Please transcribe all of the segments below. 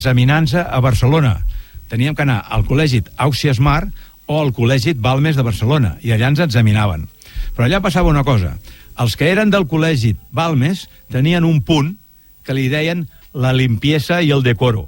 examinant-se a Barcelona. Teníem que anar al col·legi Ausiàs Mar o al col·legi Balmes de Barcelona, i allà ens examinaven. Però allà passava una cosa. Els que eren del col·legi Balmes tenien un punt que li deien la limpieza i el decoro.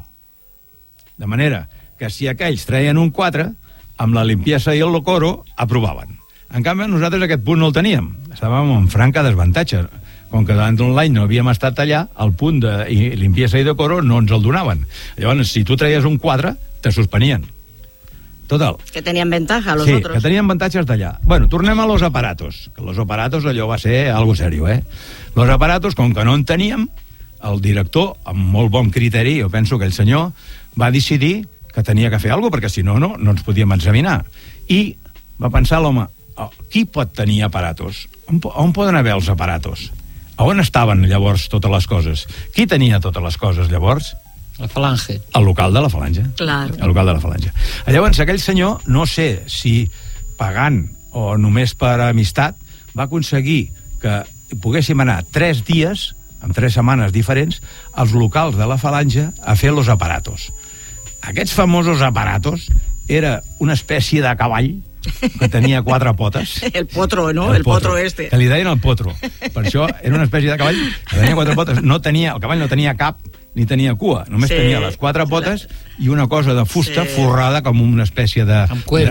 De manera que si aquells treien un 4, amb la limpieza i el decoro aprovaven. En canvi, nosaltres aquest punt no el teníem. Estàvem en franca desavantatge. Com que davant d'un l'any no havíem estat allà, el punt de limpieza i decoro no ens el donaven. Llavors, si tu treies un 4, te suspenien. Total. Que tenien ventaja los sí, otros. Sí, que tenien avantatges d'allà. Bueno, tornem a los aparatos. Que los aparatos allò va ser algo serio, Los aparatos, com que no en teníem, el director, amb molt bon criteri, jo penso que el senyor va decidir que tenia que fer alguna cosa, perquè si no, no ens podíem examinar. I va pensar l'home, qui pot tenir aparatos? On poden haver els aparatos? A on estaven llavors totes les coses? Qui tenia totes les coses llavors? La Falange. El local de la Falange. Clar. El local de la Falange. Llavors, aquell senyor, no sé si pagant o només per amistat, va aconseguir que poguéssim anar 3 dies, en 3 setmanes diferents, als locals de la Falange a fer los aparatos. Aquests famosos aparatos era una espècie de cavall que tenia 4 potes. El potro, ¿no? El potro este. Que li deien el potro. Per això era una espècie de cavall que tenia 4 potes. El cavall no tenia cap ni tenia cua, només tenia les 4 potes i una cosa de fusta forrada com una espècie de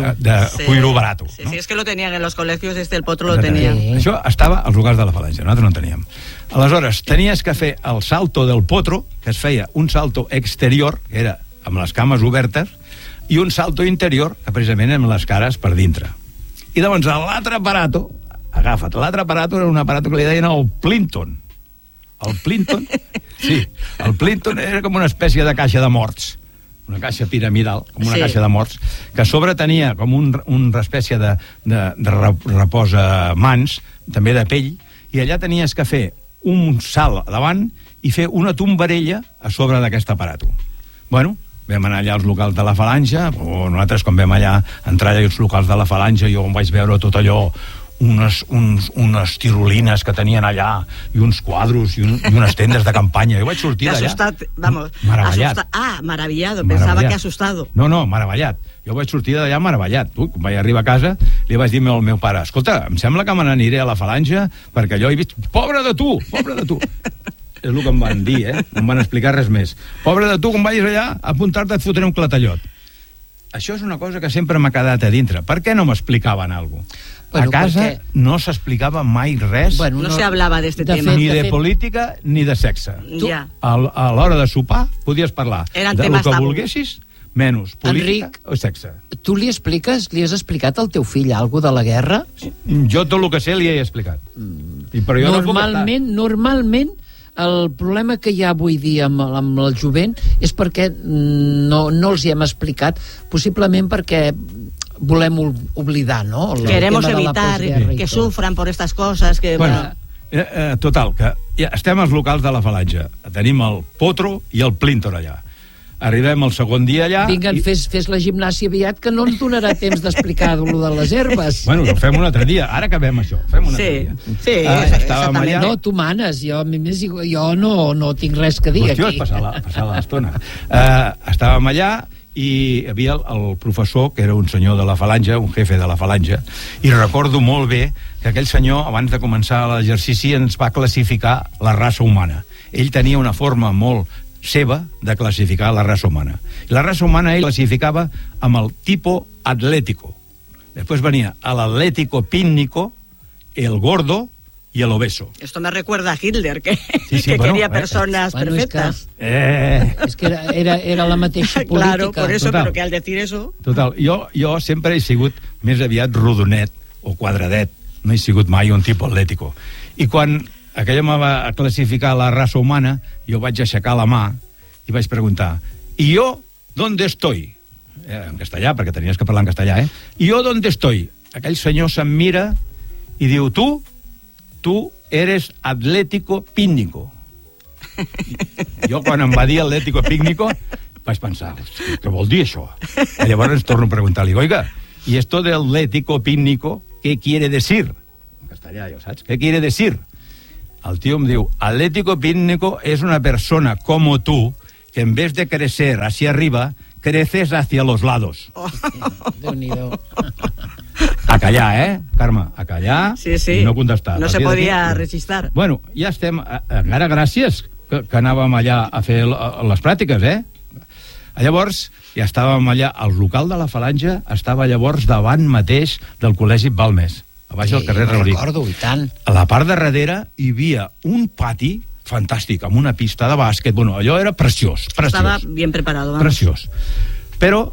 cuiro barato. Sí, sí, es que lo tenían en los colegios, el potro lo tenía. Això estava als locals de la Falange, nosaltres no en teníem. Aleshores, tenies que fer el salto del potro, que es feia un salto exterior, que era amb les cames obertes, i un salto interior, que precisament amb les cares per dintre. I llavors l'altre aparato, agafa't, l'altre aparato era un aparato que li deien el Plinton. El Plinton, sí, el Plinton era com una espècie de caixa de morts, una caixa piramidal, com una caixa de morts, que a sobre tenia com una espècie de reposamans, també de pell, i allà tenies que fer un salt davant i fer una tombarella a sobre d'aquest aparato. Bueno, vam anar allà als locals de la Falange, o nosaltres quan vam allà entrar allà als locals de la Falange, jo em vaig veure tot allò, unes tirolines que tenien allà, i uns quadros, i unes tendes de campanya. Jo vaig sortir d'allà... Asustat, vamos. Maravillat. Maravillado, pensava que assustado. No, maravillat. Jo vaig sortir d'allà maravillat. Quan vaig arribar a casa, li vaig dir al meu pare, escolta, em sembla que me n'aniré a la Falange, perquè allò he vist... Pobre de tu! És el que em van dir, no em van explicar res més. Pobre de tu, quan vagis allà, a apuntar-te et fotré un clatallot. Això és una cosa que sempre m'ha quedat a dintre. Per què no m'explicaven alguna cosa? A casa no s'explicava mai res. No se hablava d'este tema. Ni de política ni de sexe. A l'hora de sopar podies parlar del que volguessis, menys política o sexe. Tu li has explicat al teu fill alguna de la guerra? Jo tot el que sé li he explicat. Normalment el problema que hi ha avui dia amb el jovent és perquè no els hi hem explicat, possiblement perquè volem oblidar, ¿no? Queremos evitar que sufran por estas cosas. Total, que ja estem als locals de la Falange. Tenim el potro i el Plinton allà. Arribem el segon dia allà... Vinga, fes la gimnàsia aviat, que no ens donarà temps d'explicar lo de les herbes. Bueno, ho fem un altre dia. Ara acabem això. Fem un altre dia. Sí, estàvem allà... No, tu manes. Jo no tinc res que dir aquí. Passar l'estona. Estàvem allà i hi havia el professor, que era un senyor de la Falange, un jefe de la Falange, i recordo molt bé que aquell senyor, abans de començar l'exercici, ens va classificar la raça humana. Ell tenia una forma molt seva de classificar la raça humana. I la raça humana ell classificava amb el tipo atlético. Després venia l'atlético pínnico, el gordo y el obeso. Esto me recuerda a Hitler, que quería personas perfectas. Es que era la mateixa política. Claro, por eso, pero que al decir eso... Total, jo sempre he sigut més aviat rodonet o quadradet, no he sigut mai un tipus atlético. I quan aquella me va classificar la raça humana, jo vaig aixecar la mà i vaig preguntar, ¿y yo dónde estoy? En castellà, perquè tenies que parlar en castellà, ¿Y yo dónde estoy? Aquell senyor se'm mira i diu, tú eres atlético pínnico. Jo, quan em va dir atlético pínnico, vaig pensar, què vol dir això? I llavors torno a preguntar-li, oiga, ¿y esto de atlético pínnico qué quiere decir? En castellà, ja ho saps, ¿qué quiere decir? El tio em diu, atlético pínnico es una persona como tú que en vez de crecer hacia arriba, creces hacia los lados. Déu-n'hi-do. A callar, Carme? A callar i no contestar. No se podia resistir. Bueno, ja estem... Encara gràcies que anàvem allà a fer les pràctiques, Llavors, ja estàvem allà, el local de la Falange estava llavors davant mateix del Col·legi Balmes, a baix del carrer Rauric. Recordo, i tant. A la part de darrere hi havia un pati fantàstic, amb una pista de bàsquet, bueno, allò era preciós. Estava ben preparado. Preciós. Però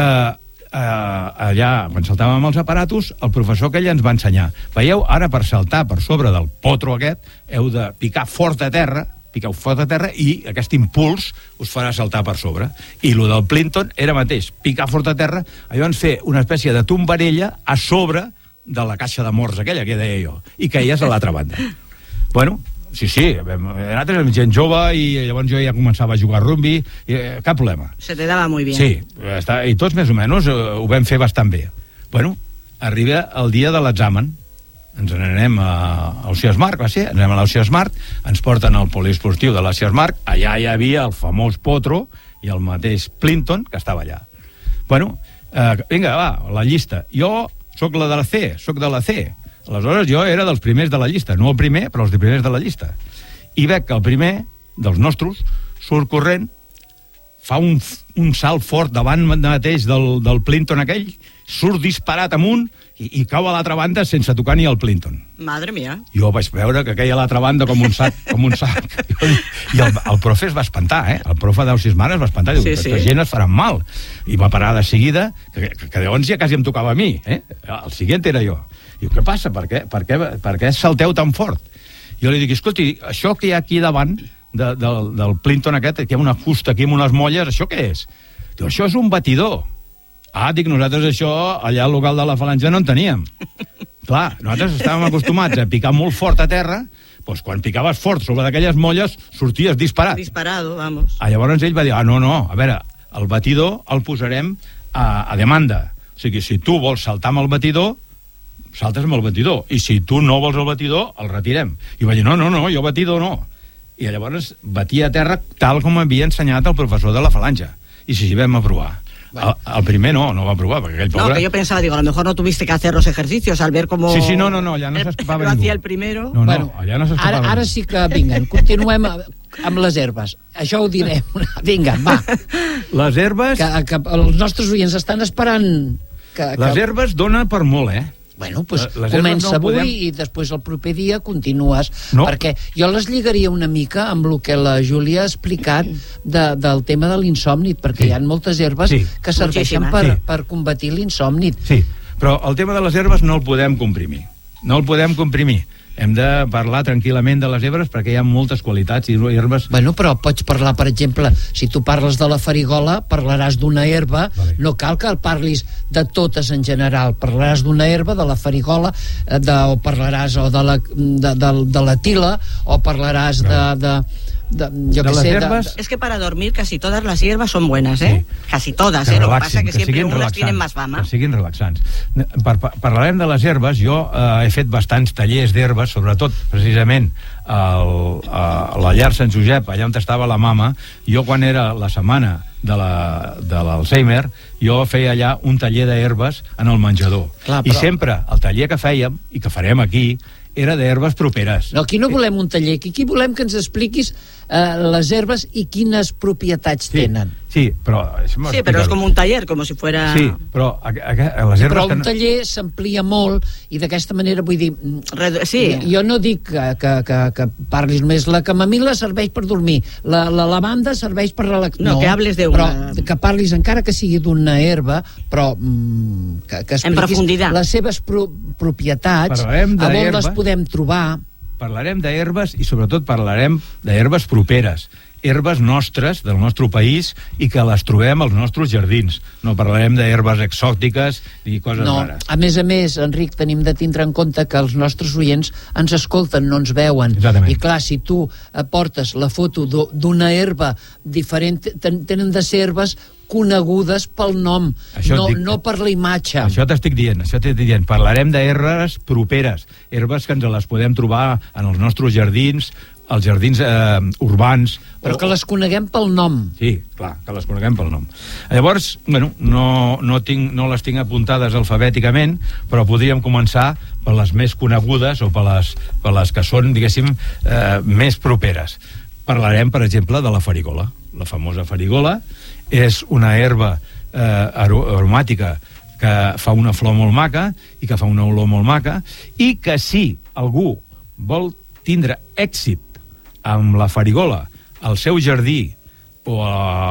allà, quan saltàvem els aparatos, el professor aquell ens va ensenyar. Veieu, ara per saltar per sobre del potro aquest, heu de picar fort a terra, piqueu fort a terra i aquest impuls us farà saltar per sobre. I el del Plinton era mateix, picar fort a terra, llavors fer una espècie de tombarella a sobre de la caixa de morts aquella que deia jo, i caies a l'altra banda. Bueno, sí, nosaltres érem gent jove i llavors jo ja començava a jugar a rugby, cap problema. Se te dava molt bé. Sí, i tots més o menys ho vam fer bastant bé. Bueno, arriba el dia de l'examen, ens n'anem a l'Oceà Smart, va ser, anem a l'Oceà Smart, ens porten al poliesportiu de l'Oceà Smart, allà hi havia el famós Potro i el mateix Plinton, que estava allà. Bueno, vinga, va, la llista. Jo soc de la C. Aleshores jo era dels primers de la llista, no el primer, però els primers de la llista. I veig que el primer dels nostres surt corrent, fa un salt fort davant mateix del Plinton aquell, surt disparat amunt i cau a l'altra banda sense tocar ni el Plinton. Madre mia. Jo vaig veure que queia a l'altra banda com un sac. I el profe es va espantar, El profe d'Aucismar es va espantar. Diu, aquesta gent es farà mal. I va parar de seguida, que llavors ja quasi em tocava a mi, El següent era jo. Diu, què passa? Per què salteu tan fort? Jo li dic, escolti, això que hi ha aquí davant del Plinton aquest, que hi ha una fusta aquí amb unes molles, això què és? Diu, això és un batidor. Dic, nosaltres això allà al local de la Falange no en teníem. Clar, nosaltres estàvem acostumats a picar molt fort a terra, doncs quan picaves fort sobre d'aquelles molles sorties disparat. Disparado, vamos. Llavors ell va dir, no, a veure, el batidor el posarem a demanda. O sigui, si tu vols saltar amb el batidor, saltes amb el batidor. I si tu no vols el batidor, el retirem. I va dir, no, jo batidor no. I llavors batia a terra tal com havia ensenyat el professor de la Falange. I sí, vam aprovar. El primer no va provar, perquè aquell pobre... No, que yo pensaba, digo, a lo mejor no tuviste que hacer los ejercicios al ver cómo... Sí, no, allà no s'escapava ningú. Lo hacía el primero. No, allà no s'escapava ningú. Ara sí que, vinga, continuem amb les herbes. Això ho direm. Vinga, va. Les herbes... Que els nostres oients estan esperant... Les herbes donen per molt, Bueno, doncs comença avui i després el proper dia continues. Perquè jo les lligaria una mica amb el que la Júlia ha explicat del tema de l'insòmnit, perquè hi ha moltes herbes que serveixen per combatir l'insòmnit. Sí, però el tema de les herbes no el podem comprimir. Hem de parlar tranquil·lament de les herbes perquè hi ha moltes qualitats i herbes... Bueno, però pots parlar, per exemple, si tu parles de la farigola, parlaràs d'una herba, no cal que parlis de totes en general, parlaràs d'una herba, de la farigola, o parlaràs de la tila, o parlaràs es que para dormir casi todas las hierbas son buenas, casi todas, lo que pasa que siempre unas tienen más fama. Que siguin relaxants. Parlarem de les herbes. Jo he fet bastants tallers d'herbes, sobretot precisament a la llar Sant Josep, allà on estava la mama. Jo quan era la setmana de l'Alzheimer, jo feia allà un taller d'herbes en el menjador. I sempre el taller que fèiem i que farem aquí era d'herbes properes. No, aquí no volem un taller, aquí volem que ens expliquis les herbes i quines propietats tenen. Sí, però és com un taller, com si fuera... Sí, però les herbes... Però un taller s'amplia molt i d'aquesta manera, vull dir... Jo no dic que parlis només. La camamil·la serveix per dormir, la lavanda serveix per relaxar... No, que hables d'una... Però que parlis, encara que sigui d'una herba, però que expliquis les seves propietats, a on les podem trobar... Parlarem d'herbes i sobretot parlarem d'herbes properes, herbes nostres, del nostre país, i que les trobem als nostres jardins. No parlarem d'herbes exòtiques i coses rares. A més, Enric, tenim de tindre en compte que els nostres oients ens escolten, no ens veuen. Exactament. I clar, si tu portes la foto d'una herba diferent, tenen de ser herbes conegudes pel nom, no per la imatge. Això t'estic dient. Parlarem d'herbes properes, herbes que ens les podem trobar en els nostres jardins, als jardins urbans. Però que les coneguem pel nom. Sí, clar, que les coneguem pel nom. Llavors, bueno, no les tinc apuntades alfabèticament, però podríem començar per les més conegudes o per les que són, diguéssim, més properes. Parlarem, per exemple, de la farigola. La famosa farigola és una herba aromàtica que fa una flor molt maca i que fa una olor molt maca, i que si algú vol tindre èxit amb la farigola al seu jardí o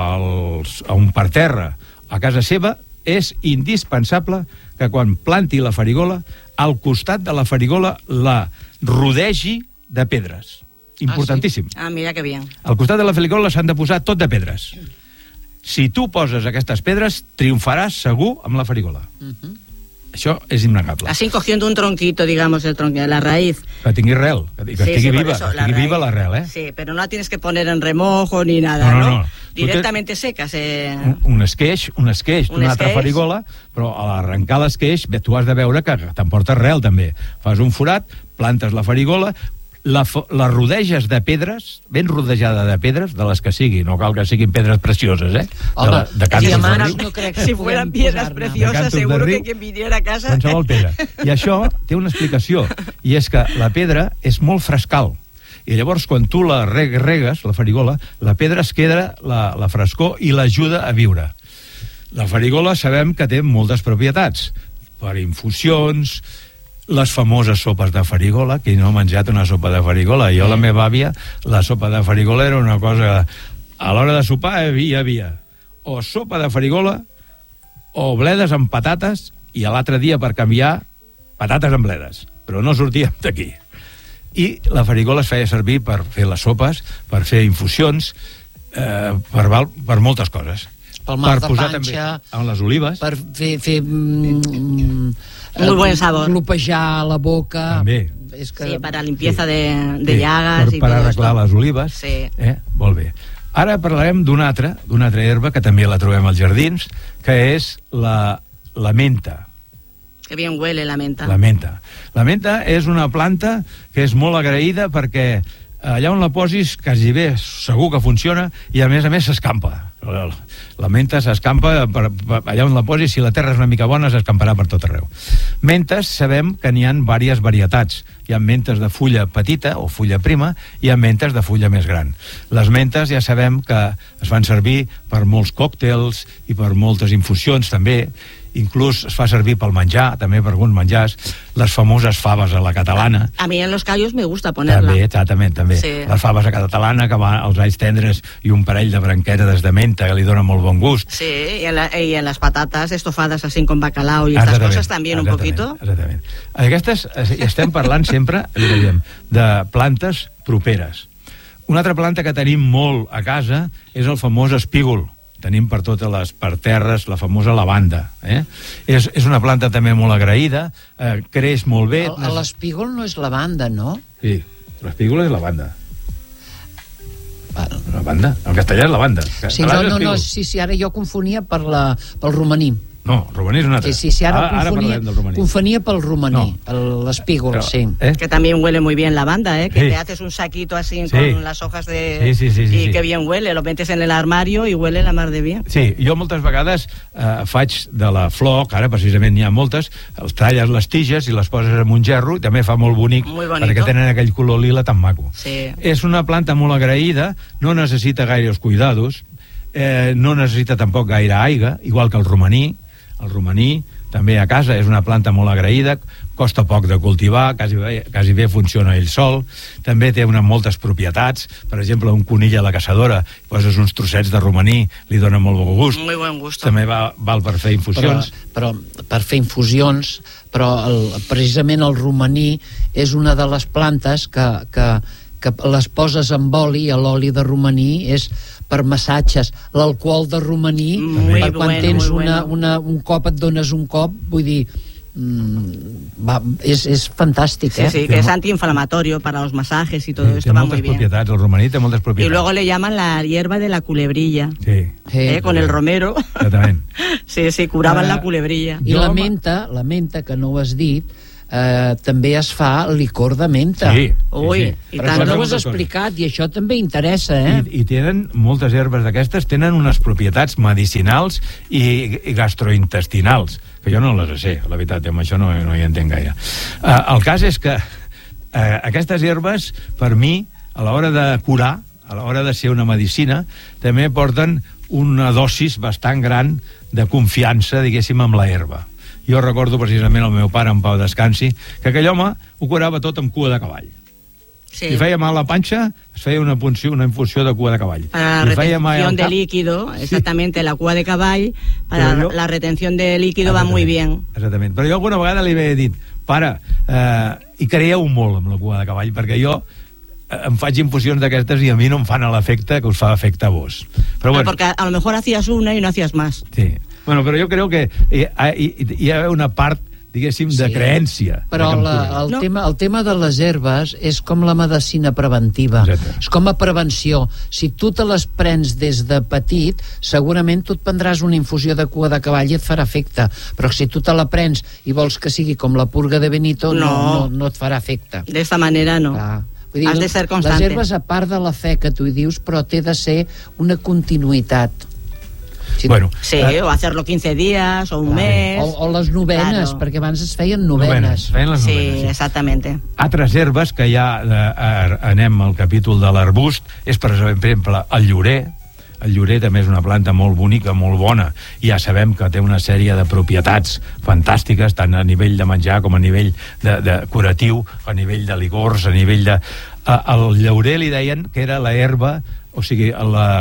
a un parterre a casa seva, és indispensable que quan planti la farigola, al costat de la farigola la rodegi de pedres. Importantíssim. Ah, mira que bien. Al costat de la farigola s'han de posar tot de pedres. Si tu poses aquestes pedres, triomfaràs segur amb la farigola. Això és innegable. Así cogiendo un tronquito, digamos, el tronco, la raíz. Que tingui rel, que estigui viva, eso, que estigui viva la rel, eh? Sí, pero no la tienes que poner en remojo ni nada, ¿no? Directamente seca. Un esqueix d'una altra farigola, però a l'arrencar l'esqueix, tu has de veure que t'emportes rel, també. Fas un forat, plantes la farigola, la rodeges de pedres, ben rodejada de pedres, de les que sigui, no cal que siguin pedres precioses, eh? Home, de diamants no crec que si fueran piedras preciosas, seguro que quien viniera a casa... Qualsevol pedra. I això té una explicació, i és que la pedra és molt frescal, i llavors quan tu la regues, la farigola, la pedra es queda la frescor i l'ajuda a viure. La farigola sabem que té moltes propietats, per infusions, les famoses sopes de farigola. Qui no ha menjat una sopa de farigola? Jo, la meva àvia, la sopa de farigola era una cosa... A l'hora de sopar hi havia o sopa de farigola o bledes amb patates, i a l'altre dia, per canviar, patates amb bledes. Però no sortíem d'aquí. I la farigola es feia servir per fer les sopes, per fer infusions, per moltes coses. Pel mal de posar panxa, també amb les olives. per fer muy buen sabor. Glopejar la boca. També. És que... Sí, para limpieza de llagas y per todo arreglar esto. les olives. Sí. Molt bé. Ara parlarem d'una altra herba que també la trobem als jardins, que és la menta. Que bien huele la menta. La menta. La menta és una planta que és molt agraïda perquè allà on la posis quasi bé segur que funciona, i a més s'escampa. La menta s'escampa allà on la posis. Si la terra és una mica bona, s'escamparà per tot arreu. Mentes, sabem que n'hi ha diverses varietats. Hi ha mentes de fulla petita o fulla prima, i hi ha mentes de fulla més gran. Les mentes ja sabem que es fan servir per molts còctels i per moltes infusions també. Inclús es fa servir pel menjar, també per alguns menjars, les famoses faves a la catalana. A mí en los callos me gusta ponerla. També, exactament, també. Sí. Les faves a catalana, que van els alls tendres i un parell de branquetes de menta, que li dona molt bon gust. Sí, y en las patatas estofadas así con bacalao y estas cosas también un poquito. Exactament. Aquestes, estem parlant sempre, de plantes properes. Una altra planta que tenim molt a casa és el famós espígol. Tenim per totes les parterres la famosa lavanda. És una planta també molt agraïda, creix molt bé. L'espígol no és lavanda, no? Sí, l'espígol és lavanda. Lavanda? En castellà és lavanda. Sí, sí, ara jo confonia pel romaní. No, romaní és un altre. Sí, ara confonia pel romaní, l'espígol, sí. Que también huele muy bien la lavanda, que te haces un saquito así con las hojas de... y que bien huele, lo metes en el armario i huele la mar de bien. Sí, jo moltes vegades faig de la flor, que ara precisament n'hi ha moltes, els talles les tiges i les poses en un gerro, i també fa molt bonic, perquè tenen aquell color lila tan maco. Sí. És una planta molt agraïda, no necessita gaires cuidados, no necessita tampoc gaire aigua, igual que el romaní. El romaní, també a casa, és una planta molt agraïda, costa poc de cultivar, quasi bé funciona ell sol, també té moltes propietats. Per exemple, un conill a la caçadora, poses uns trossets de romaní, li dona molt bon gust. Muy buen gusto. També val per fer infusions. Però per fer infusions, però precisament el romaní és una de les plantes que les poses amb oli, l'oli de romaní és per massatges. L'alcohol de romaní, per quan tens un cop, et dones un cop, vull dir, és fantàstic, Sí, que es antiinflamatorio para los masajes y todo esto va muy bien. Propietats, el romaní té moltes propietats. Y luego le llaman la hierba de la culebrilla. Sí. Con el romero. Exactament. Sí, curaven la culebrilla. I la menta, que no ho has dit, també es fa licor de menta. Sí. Ui, i tant. No ho has explicat, i això també interessa, I tenen, moltes herbes d'aquestes tenen unes propietats medicinals i gastrointestinals, que jo no les sé, la veritat, amb això no hi entenc gaire. El cas és que aquestes herbes, per mi, a l'hora de curar, a l'hora de ser una medicina, també porten una dosis bastant gran de confiança, diguéssim, amb la herba. Jo recordo precisament el meu pare, en pau descansi, que aquell home ho curava tot amb cua de cavall. Sí. Si feia mal la panxa, es feia una infusió de cua de cavall. Para la retención de líquido, exactamente, la cua de cavall, para la retención de líquido va muy bien. Exactament. Però jo alguna vegada li havia dit, pare, i creieu molt amb la cua de cavall, perquè jo em faig infusions d'aquestes i a mi no em fan l'efecte que us fa efecte a vos. Però bueno, porque a lo mejor hacías una y no hacías más. Sí. Bueno, però jo crec que hi ha una part, diguéssim, de creència. Però el tema de les herbes és com la medicina preventiva. Exacte. És com a prevenció. Si tu te les prens des de petit, segurament tu et prendràs una infusió de cua de cavall i et farà efecte. Però si tu te la prens i vols que sigui com la purga de Benito, no et farà efecte. D'esta manera no. Clar. Vull dir, has de ser constante. Les herbes, a part de la fe que tu hi dius, però té de ser una continuïtat. Sí, bueno, o hacerlo 15 días o un mes. O les novenes, perquè abans es feien novenes. Feien les novenes, sí, exactamente. Altres herbes que ja anem al capítol de l'arbust és, per exemple, el llorer. El llorer també és una planta molt bonica, molt bona, i ja sabem que té una sèrie de propietats fantàstiques, tant a nivell de menjar com a nivell de curatiu, a nivell de licors, a nivell de... Al llorer li deien que era la herba, o sigui,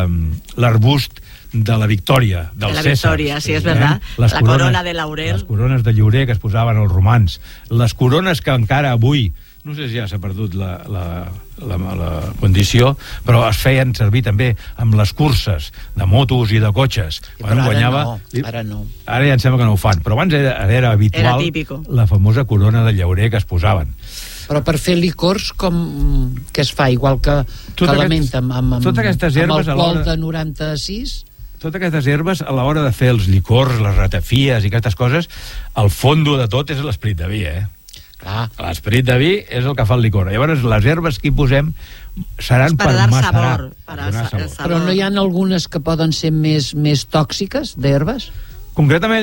l'arbust de la victòria, del Cèsar. De la victòria, sí, és verdad. La corona de laurel. Les corones de llorer que es posaven els romans. Les corones que encara avui, no sé si ja s'ha perdut la condició, però es feien servir també amb les curses de motos i de cotxes. Però ara no. Ara ja em sembla que no ho fan, però abans era habitual la famosa corona de llaurer que es posaven. Però per fer licors, com que es fa? Igual que la menta, amb alcohol de 96? Totes aquestes herbes, a l'hora de fer els licors, les ratafies i aquestes coses, el fondo de tot és l'esperit de vi, Clar. L'esperit de vi és el que fa el licor. Llavors, les herbes que hi posem seran per macerar. Però no hi ha algunes que poden ser més tòxiques, d'herbes? Concretament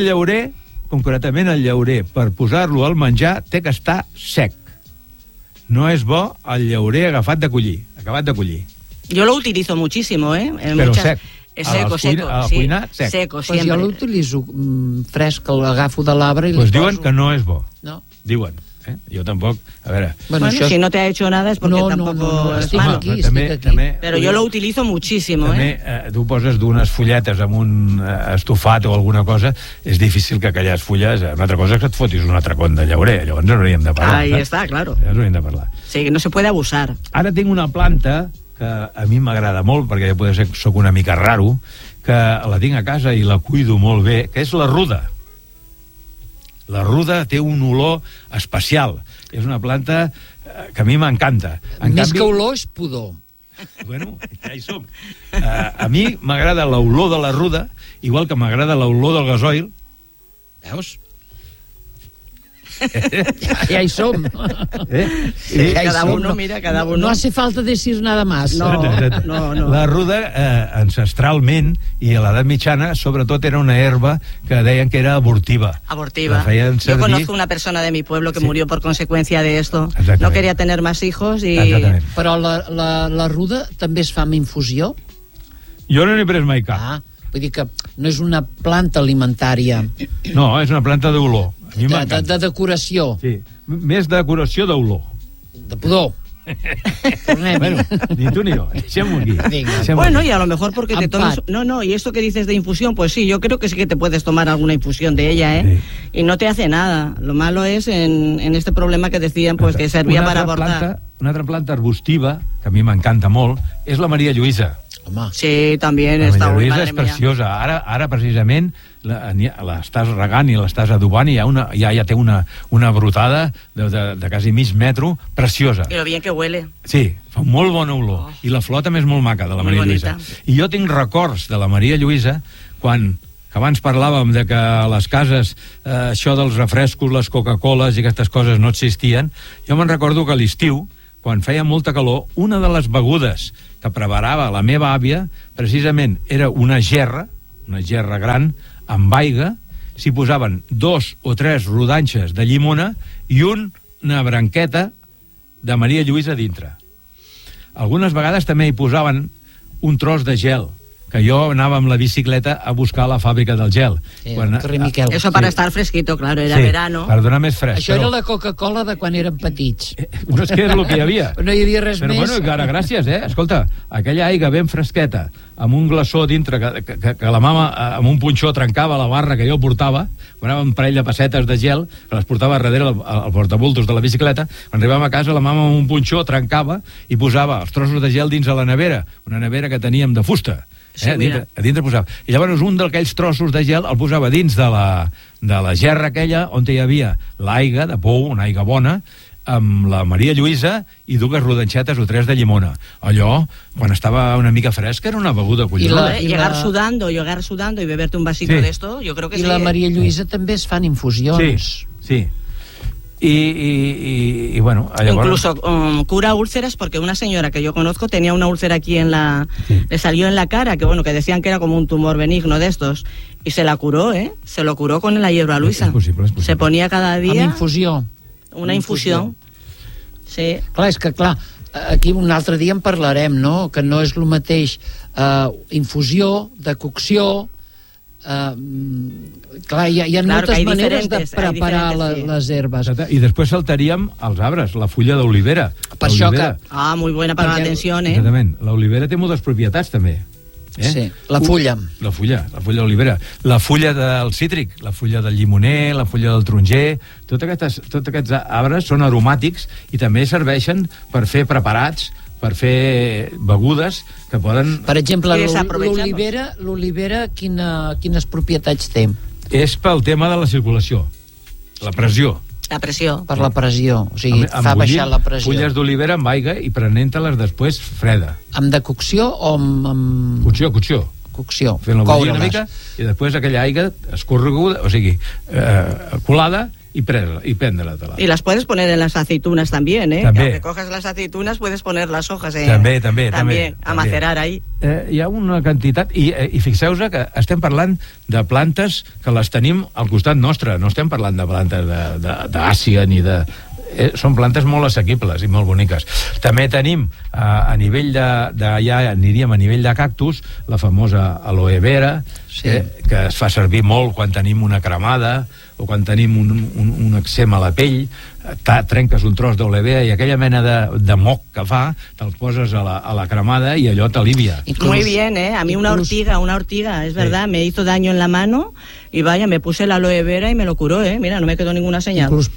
el llaurer, per posar-lo al menjar, té que estar sec. No és bo el llaurer acabat de collir. Yo lo utilizo muchísimo, Però sec. Seco, a cuinar, sec. Seco, pues jo l'utilitzo fresc, l'agafo de l'arbre i li poso. Diuen que no és bo. No. Diuen. Jo tampoc, a veure... Bueno, si no te ha hecho nada es porque tampoco es malo. Estic aquí. Pero yo lo utilizo muchísimo, També, tu poses d'unes fulletes amb un estofat o alguna cosa, és difícil que aquelles fulles... Una altra cosa és que et fotis un altre con de llaurer, llavors no hauríem de parlar. Ahí está, claro. Llavors hauríem de parlar. Sí, que no se puede abusar. Ara tinc una planta que a mi m'agrada molt, perquè ja potser soc una mica raro, que la tinc a casa i la cuido molt bé, que és la ruda. La ruda té un olor especial. És una planta que a mi m'encanta. Més que olor és pudor. Bueno, ja hi som. A mi m'agrada l'olor de la ruda, igual que m'agrada l'olor del gasoil. Veus? Ja hi som. Cada uno, mira, cada uno. No hace falta decir nada más. No. La ruda, ancestralment, i a l'edat mitjana, sobretot era una herba que deien que era abortiva. Abortiva. Yo conozco una persona de mi pueblo que murió por consecuencia de esto. No quería tener más hijos y... Però la ruda també es fa amb infusió? Jo no n'he pres mai cap. Vull dir que no és una planta alimentària. No, és una planta d'olor. De decoració. Sí, més decoració d'olor. De pudor. Bueno, ni tú ni yo. Bueno, y a lo mejor porque te tomes... No, y esto que dices de infusión, pues sí, yo creo que sí que te puedes tomar alguna infusión de ella, Sí. Y no te hace nada. Lo malo es en este problema que decían, pues que servía para abortar. Una altra planta arbustiva, que a mi m'encanta molt, és la Maria Lluïsa. Home. Sí, també està molt, madre mía. És preciosa. Ara precisament, l'estàs regant i l'estàs adobant i ja té una brotada de quasi mig metro, preciosa. I lo bien que huele. Sí, fa molt bona olor. I la flor també és molt maca, de la Maria Lluïsa. I jo tinc records de la Maria Lluïsa quan que abans parlàvem de que a les cases això dels refrescos, les Coca-Coles i aquestes coses no existien, jo me'n recordo que a l'estiu, quan feia molta calor, una de les begudes que preparava la meva àvia, precisament era una gerra gran, amb aigua, s'hi posaven 2 o 3 rodanxes de llimona i una branqueta de Maria Lluïsa dintre. Algunes vegades també hi posaven un tros de gel, que jo anava amb la bicicleta a buscar a la fàbrica del gel. Eso para estar fresquito, claro, era verano. Per donar més fresc. Això era la Coca-Cola de quan érem petits. No és que és el que hi havia. No hi havia res més. Però bueno, ara, gràcies, Escolta, aquella aigua ben fresqueta, amb un glaçó dintre, que la mama amb un punxó trencava la barra que jo portava, anava un parell de pessetes de gel, que les portava darrere al portabultos de la bicicleta, quan arribàvem a casa la mama amb un punxó trencava i posava els trossos de gel dins de la nevera, una nevera que teníem de fusta. Sí, a dintre posava. I llavors un d'aquells trossos de gel el posava dins de la gerra aquella on hi havia l'aigua de pou, una aigua bona, amb la Maria Lluïsa i 2 rodanxetes o 3 de llimona. Allò, quan estava una mica fresca, era una beguda collonada. Llegar sudando y beberte un vasito de esto, yo creo que sí. I la Maria Lluïsa també es fan infusions. Sí. Y bueno, incluso cura úlceras, porque una señora que yo conozco tenía una úlcera aquí le salió en la cara, que decían que era como un tumor benigno de estos, y se la curó, se lo curó con la hierba luisa. Es posible. Se ponía cada día amb infusió. Una infusió. Sí. Clar, és que aquí un altre dia en parlarem, no? Que no és el mateix infusió, de cocció. Clar, hi ha moltes maneres de preparar les herbes. I després saltaríem els arbres, la fulla d'olivera. Per això que... muy buena para la tensión, Exactament. L'olivera té moltes propietats, també. Sí, la fulla. La fulla d'olivera. La fulla del cítric, la fulla del llimoner, la fulla del taronger, tots aquests arbres són aromàtics i també serveixen per fer preparats, per fer begudes que poden... Per exemple, l'olivera quines propietats té? És pel tema de la circulació, la pressió. La pressió. Per la pressió, o sigui, fa baixar la pressió. Fulles d'olivera amb aigua i prenent-te-les després freda. Amb de cocció o amb... Cocció. Fent-la bullir una mica i després aquella aigua escorreguda, o sigui, colada, y prendela. Y las puedes poner en las aceitunas también, També. Que coges las aceitunas, puedes poner las hojas també, a macerar ahí. Hi ha una quantitat, i fixeu-vos que estem parlant de plantes que les tenim al costat nostre, no estem parlant de plantes d'Àsia ni de... Són plantes molt assequibles i molt boniques. També tenim a nivell ja aniríem a nivell de cactus, la famosa aloe vera, que es fa servir molt quan tenim una cremada o quan tenim un eczema a la pell, trenques un tros d'aloe vera i aquella mena de moc que fa, te'l poses a la cremada i allò t'alivia. Muy bien, a mí una ortiga, es verdad, me hizo daño en la mano y vaya, me puse la aloe vera y me lo curó, mira, no me quedó ninguna señal. Inclús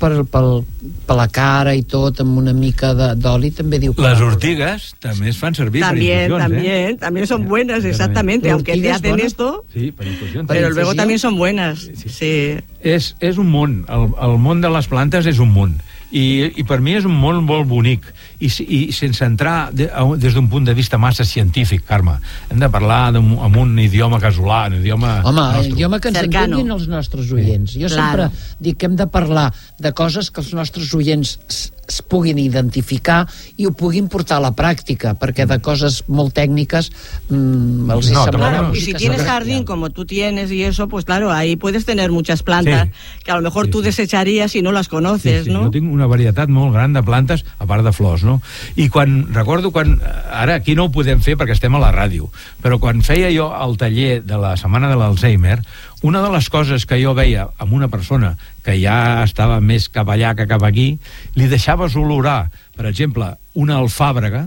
per la cara i tot, amb una mica d'oli també diu que... Les ortigues també es fan servir per infusions, También son buenas, exactamente, aunque te hacen esto, sí, per infusions, pero luego también son buenas. Sí. És un món, el món de les plantes és un món, i per mi és un món molt bonic, i sense entrar des d'un punt de vista massa científic, Carme, hem de parlar amb un idioma casolà, un idioma nostre. Idioma que ens entenguin els nostres oients. Jo sempre dic que hem de parlar de coses que els nostres oients es puguin identificar i ho puguin portar a la pràctica, perquè de coses molt tècniques els hi sembla... Y si tienes jardín como tú tienes y eso, pues claro, ahí puedes tener muchas plantas que a lo mejor tú desecharías si no las conoces, ¿no? Jo tinc una varietat molt gran de plantes, a part de flors, no? I recordo ara aquí no ho podem fer perquè estem a la ràdio, però quan feia jo el taller de la setmana de l'Alzheimer, una de les coses que jo veia amb una persona que ja estava més cap allà que cap aquí, li deixaves olorar, per exemple, una alfàbrega,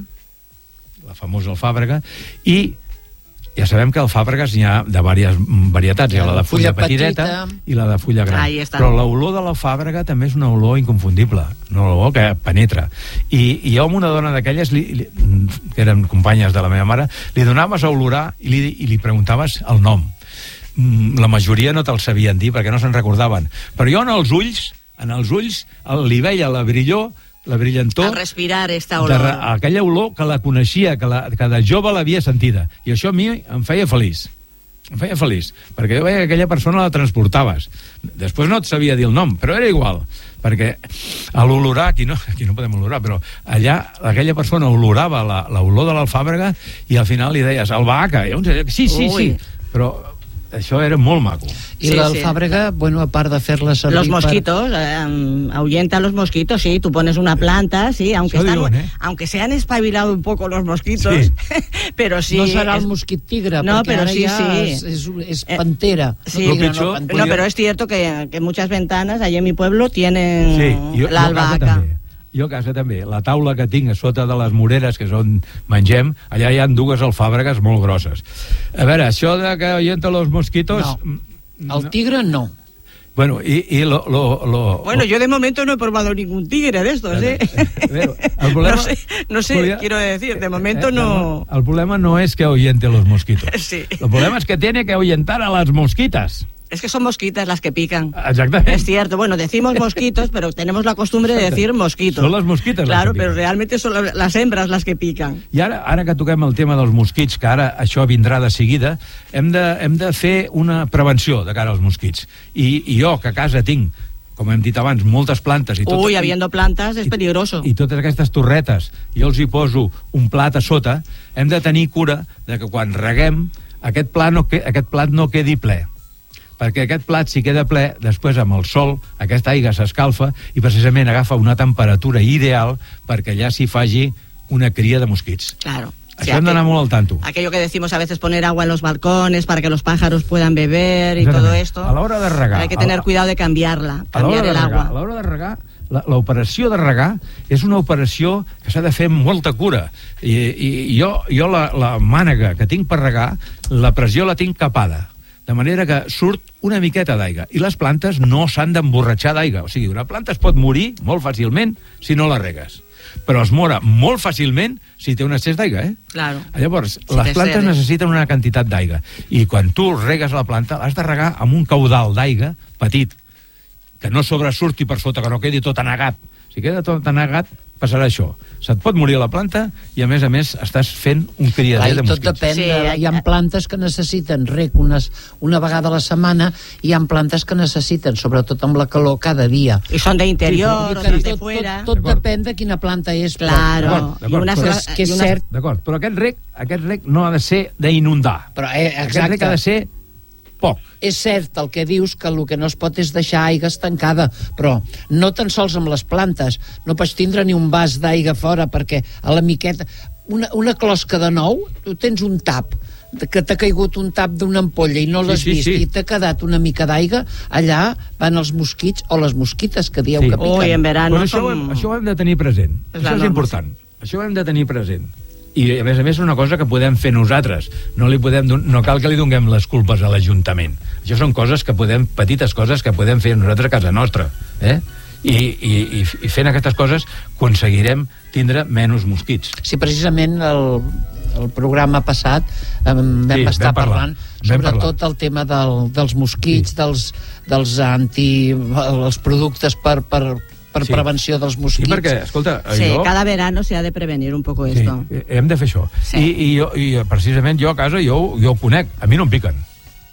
la famosa alfàbrega, i ja sabem que alfàbregues n'hi ha de diverses varietats, hi ha la de fulla petiteta i la de fulla gran, però l'olor de l'alfàbrega també és una olor inconfundible, una olor que penetra, i jo amb una dona d'aquelles que eren companyes de la meva mare, li donaves a olorar i li preguntaves el nom. La majoria no te'l sabien dir perquè no se'n recordaven, però jo en els ulls li veia la brillantor al respirar esta olor, aquella olor que la coneixia, que de jove l'havia sentida, i això a mi em feia feliç. em feia feliç, perquè jo veia que aquella persona la transportaves. Després no et sabia dir el nom, però era igual, perquè a l'olorar, aquí no podem olorar, però allà aquella persona olorava l'olor de l'alfàbrega i al final li deies, albahaca, sí, però això era molt maco. Y la alfàbrega, bueno, a part de fer-la servir... Los mosquitos, ahuyenta los mosquitos, sí, tú pones una planta, sí, aunque se han espabilado un poco los mosquitos, sí. Pero sí... No serà el mosquit tigre, no, perquè però ara sí, ja és pantera. Sí, no, pero es cierto que muchas ventanas allí en mi pueblo tienen la albahaca. Jo a casa també. La taula que tinc a sota de les moreres, que és on mengem, allà hi ha 2 alfàbregues molt grosses. A veure, això de que ahuyenta los mosquitos... No, el tigre no. Bueno, Bueno, yo de momento no he probado ningún tigre de estos, ¿eh? El problema, no sé, quiero decir, de momento no... El problema no es que ahuyente los mosquitos. Sí. El problema es que tiene que ahuyentar a las mosquitas. Es que son mosquitas las que pican. Exactamente. Es cierto. Bueno, decimos mosquitos, pero tenemos la costumbre de decir mosquitos. Son las mosquitas. Claro, pero realmente son las hembras las que pican. I ara que toquem el tema dels mosquits, que ara això vindrà de seguida, hem de fer una prevenció de cara als mosquits. I jo, que a casa tinc, com hem dit abans, moltes plantes... habiendo plantas es peligroso. I totes aquestes torretes, jo els hi poso un plat a sota, hem de tenir cura de que quan reguem, aquest plat no quedi ple. Perquè aquest plat, si queda ple, després amb el sol, aquesta aigua s'escalfa i precisament agafa una temperatura ideal perquè allà s'hi faci una cria de mosquits. Claro. Això hem d'anar molt al tanto. Aquello que decimos a veces, poner agua en los balcones para que los pájaros puedan beber y todo esto. A l'hora de regar. Hay que tener cuidado de cambiar el agua. A l'hora de regar, l'operació de regar és una operació que s'ha de fer amb molta cura. I jo la mànega que tinc per regar, la pressió la tinc capada, de manera que surt una miqueta d'aigua, i les plantes no s'han d'emborratxar d'aigua. O sigui, una planta es pot morir molt fàcilment si no la regues, però es mora molt fàcilment si té un excés d'aigua, Claro. Llavors, les plantes necessiten una quantitat d'aigua, i quan tu regues la planta, l'has de regar amb un caudal d'aigua petit, que no sobresurti per sota, que no quedi tot anegat. Si queda tot anegat, passarà això. Se't pot morir la planta i, a més, estàs fent un criader de mosquits. Tot depèn. Hi ha plantes que necessiten rec una vegada a la setmana i hi ha plantes que necessiten, sobretot amb la calor, cada dia. I són d'interior, otras de fuera. Tot depèn de quina planta és. Claro. Que és cert. D'acord, però aquest rec no ha de ser d'inundar. Aquest rec ha de ser poc. És cert el que dius, que el que no es pot és deixar aigua estancada, però no tan sols amb les plantes. No pots tindre ni un vas d'aigua fora, perquè a la miqueta... Una closca de nou, tu tens un tap, que t'ha caigut un tap d'una ampolla i no l'has vist, i t'ha quedat una mica d'aigua, allà van els mosquits o les mosquites que dieu que piquen. En verano això ho hem de tenir present. Això és important. Això ho hem de tenir present. I, a més, és una cosa que podem fer nosaltres. No cal que li donem les culpes a l'Ajuntament. Això són petites coses que podem fer nosaltres a casa nostra. I fent aquestes coses aconseguirem tindre menys mosquits. Sí, precisament el programa passat vam estar parlant sobretot el tema dels mosquits, dels productes per prevenció dels mosquits. Sí, perquè, escolta... cada verano se ha de prevenir un poco esto. Hem de fer això. I precisament jo a casa, jo ho conec. A mi no em piquen.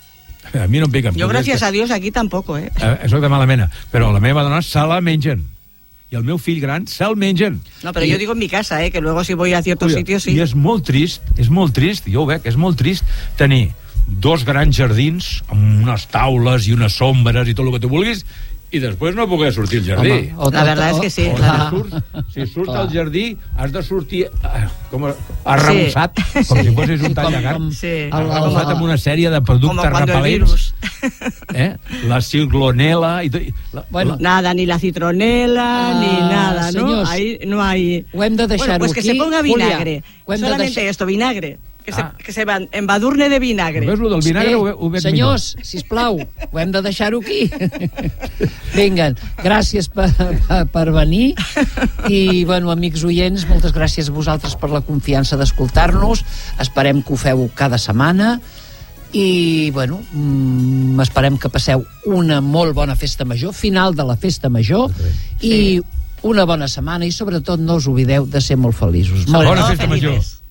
Yo, gracias a Dios, aquí tampoco, Soc de mala mena. Però la meva dona se la mengen. I el meu fill gran se'l mengen. No, però yo digo en mi casa, que luego si voy a ciertos sitios, sí. I és molt trist, jo ho veig, és molt trist tenir 2 grans jardins amb unes taules i unes sombres i tot el que tu vulguis, i després no poder sortir al jardí. La verdad es que sí. Si surts al jardí, has de sortir arrebossat, com si fossis un tall de carn. Arrebossat amb una sèrie de productes repel·lents. La ciclonela... Nada, ni la citronela, ni nada, ¿no? Senyors, ahí no hay... Ho hem de deixar-ho aquí. Pues que se ponga vinagre. Solamente esto, vinagre. Que se embadurne de vinagre. Ves, el del vinagre ho veig senyors, sisplau, ho hem de deixar-ho aquí. Vinga, gràcies per venir i, bueno, amics oients, moltes gràcies a vosaltres per la confiança d'escoltar-nos. Esperem que ho feu cada setmana i, bueno, esperem que passeu una molt bona festa major, final de la festa major, i una bona setmana, i sobretot no us oblideu de ser molt feliços. Bona festa major.